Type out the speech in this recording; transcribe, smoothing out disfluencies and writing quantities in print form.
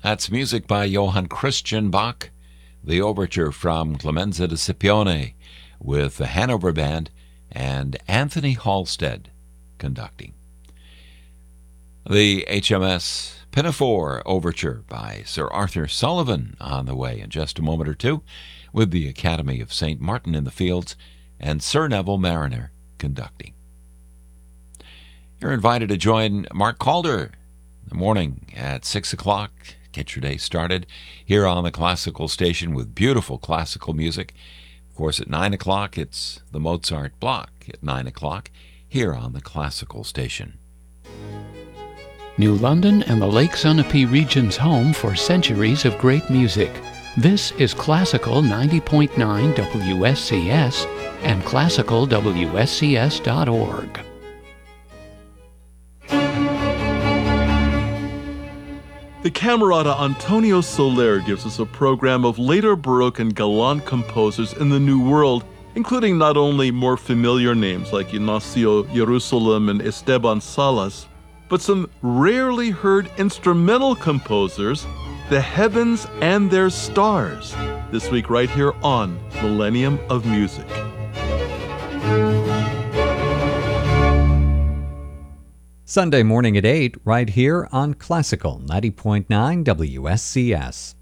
That's music by Johann Christian Bach, the overture from Clemenza de Scipione with the Hanover Band and Anthony Halstead conducting. The HMS Pinafore overture by Sir Arthur Sullivan on the way in just a moment or two, with the Academy of St. Martin in the Fields and Sir Neville Mariner conducting. You're invited to join Mark Calder in the morning at 6 o'clock. Get your day started here on the Classical Station with beautiful classical music. Of course, at 9 o'clock, it's the Mozart Block at 9 o'clock here on the Classical Station. New London and the Lake Sunapee region's home for centuries of great music. This is Classical 90.9 WSCS and classicalwscs.org. The Camerata Antonio Soler gives us a program of later Baroque and Galant composers in the New World, including not only more familiar names like Ignacio Jerusalem and Esteban Salas, but some rarely heard instrumental composers, the heavens and their stars, this week right here on Millennium of Music. Sunday morning at 8, right here on Classical 90.9 WSCS.